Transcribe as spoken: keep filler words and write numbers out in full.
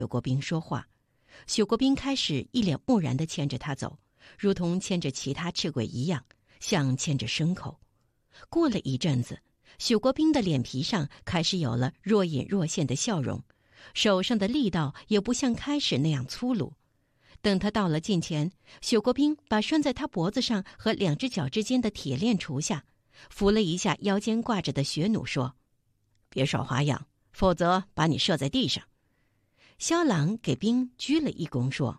许国斌说话。许国斌开始一脸木然地牵着他走，如同牵着其他赤鬼一样，像牵着牲口。过了一阵子，许国斌的脸皮上开始有了若隐若现的笑容，手上的力道也不像开始那样粗鲁。等他到了近前，许国斌把拴在他脖子上和两只脚之间的铁链除下，扶了一下腰间挂着的血弩，说：“别耍花样，否则把你射在地上。”萧郎给兵鞠了一躬，说：“